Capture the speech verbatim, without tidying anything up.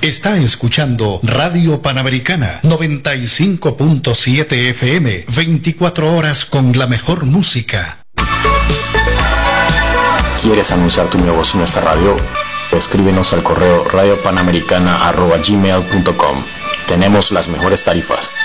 Está escuchando Radio Panamericana noventa y cinco punto siete F M, veinticuatro horas con la mejor música. ¿Quieres anunciar tu negocio en nuestra radio? Escríbenos al correo radiopanamericana arroba gmail punto com. Tenemos las mejores tarifas.